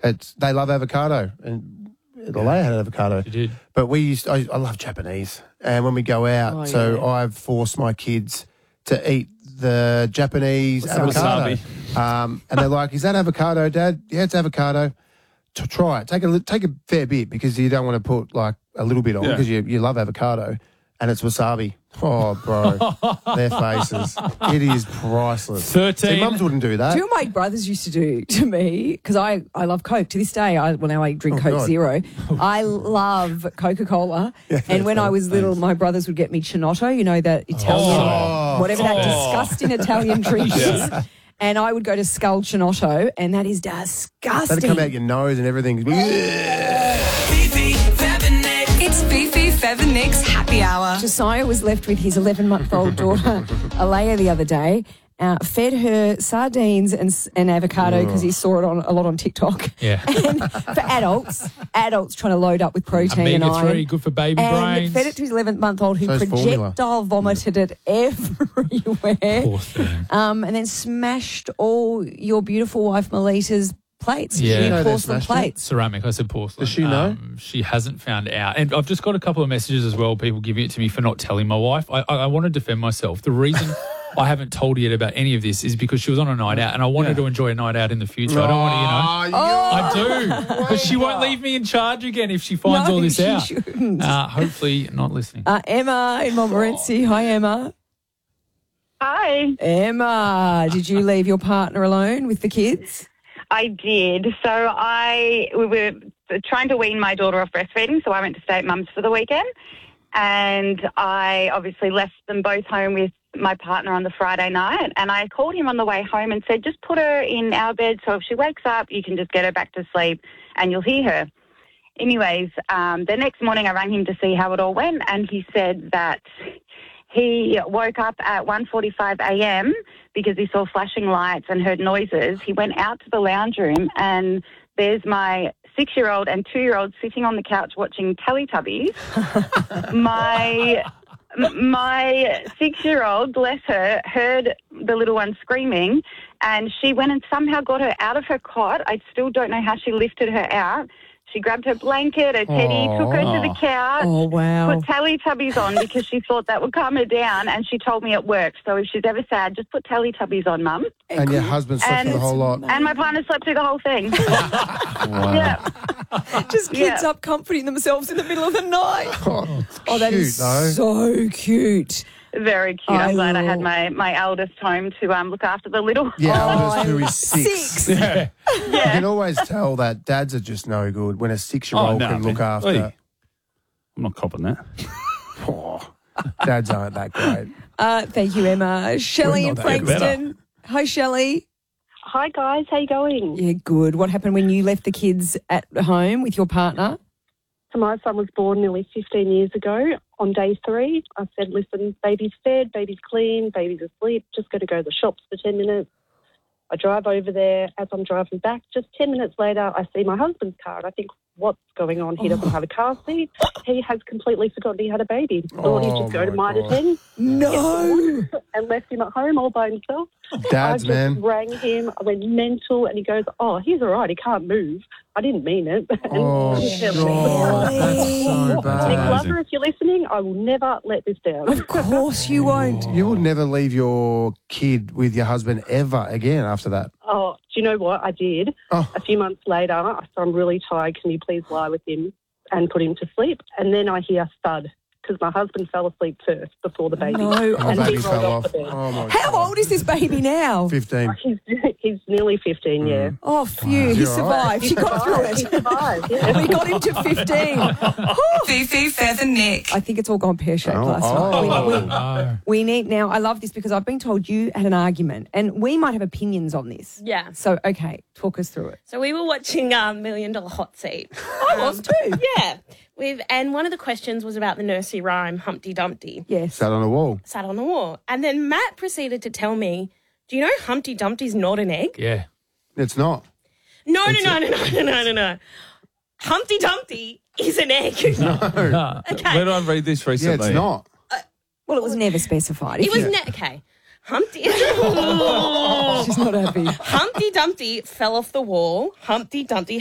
They love avocado, and Leia had avocado. She did. But I love Japanese, and when we go out, I've forced my kids to eat the Japanese avocado. And they're like, "Is that avocado, Dad?" "Yeah, it's avocado." To try it, take a fair bit because you don't want to put like a little bit on because you love avocado, and it's wasabi. Oh, bro, their faces. It is priceless. 13. See, mums wouldn't do that. Do you know what my brothers used to do to me? Because I love Coke. To this day, now I drink Coke Zero. I love Coca-Cola. And when I was little, my brothers would get me Chinotto, you know, that Italian, whatever that disgusting Italian drink is. And I would go to Skull Chinotto, and that is disgusting. That'd come out your nose and everything. It's Fifi Feathernick's Happy Hour. Josiah was left with his 11-month-old daughter, Alea, the other day. Fed her sardines and avocado because he saw it a lot on TikTok. Yeah. And for adults trying to load up with protein and iron. Omega-3, good for baby brains. Fed it to his 11-month-old who projectile vomited it everywhere. Poor thing. And then smashed all your beautiful wife Melita's plates. Yeah. Porcelain plates. Ceramic. I said porcelain. Does she know? She hasn't found out. And I've just got a couple of messages as well, people giving it to me for not telling my wife. I want to defend myself. The reason I haven't told her yet about any of this is because she was on a night out and I wanted to enjoy a night out in the future. I don't want to, I do. Because she won't leave me in charge again if she finds all this out. Shouldn't. Hopefully not listening. Emma in Montmorency. Hi, Emma. Hi. Emma, did you leave your partner alone with the kids? I did. So we were trying to wean my daughter off breastfeeding, so I went to stay at mum's for the weekend. And I obviously left them both home with my partner on the Friday night. And I called him on the way home and said, just put her in our bed so if she wakes up, you can just get her back to sleep and you'll hear her. Anyways, the next morning I rang him to see how it all went, and he said that he woke up at 1:45 a.m. because he saw flashing lights and heard noises. He went out to the lounge room and there's my 6-year-old and 2-year-old sitting on the couch watching Teletubbies. My 6-year-old, bless her, heard the little one screaming, and she went and somehow got her out of her cot. I still don't know how she lifted her out. She grabbed her blanket, her teddy, took her to the couch, put Teletubbies on because she thought that would calm her down, and she told me it worked. So if she's ever sad, just put Teletubbies on, Mum. And your husband slept through the whole lot. And my partner slept through the whole thing. Yeah. Just kids up comforting themselves in the middle of the night. Oh, that is so cute. Very cute. I'm glad I had my eldest home to look after the little. Yeah, eldest who is 6. Yeah. You can always tell that dads are just no good when a 6-year-old can look after. I'm not copping that. Dads aren't that great. Thank you, Emma. Shelley in Frankston. Hi, Shelley. Hi, guys. How you going? Yeah, good. What happened when you left the kids at home with your partner? So my son was born nearly 15 years ago. On day 3, I said, listen, baby's fed, baby's clean, baby's asleep, just going to go to the shops for 10 minutes. I drive over there. As I'm driving back, just 10 minutes later, I see my husband's car, and I think, what's going on? He doesn't have a car seat. He has completely forgotten he had a baby. Thought he'd just go to Mitre 10. No. And left him at home all by himself. Dads, I man. just rang him. I went mental, and he goes, oh, he's all right. He can't move. I didn't mean it. Oh, God, that's so bad. Nick Glover, if you're listening, I will never let this down. Of course you won't. You will never leave your kid with your husband ever again after that. Oh, do you know what? I did. A few months later, I said, I'm really tired. Can you please lie with him and put him to sleep? And then I hear thud because my husband fell asleep first before the baby. No. And baby he fell rolled off. off the bed. Oh, my How God. old is this baby now? 15. He's nearly 15, yeah. Oh, phew. He survived. He got through He it. survived, yeah. We got him to 15. Fifi Feathernick. I think it's all gone pear-shaped last night. We need now, I love this because I've been told you had an argument and we might have opinions on this. Yeah. So, okay, talk us through it. So we were watching $1 Million Hot Seat. I was too. Yeah. And one of the questions was about the nursery rhyme Humpty Dumpty. Yes. Sat on a wall. Sat on the wall. And then Matt proceeded to tell me, do you know Humpty Dumpty's not an egg? Yeah. It's not. No. Humpty Dumpty is an egg. No. Okay. Where did I read this Yeah, recently? it's not. Well, it was never specified. It was okay. Humpty. She's not happy. Humpty Dumpty fell off the wall. Humpty Dumpty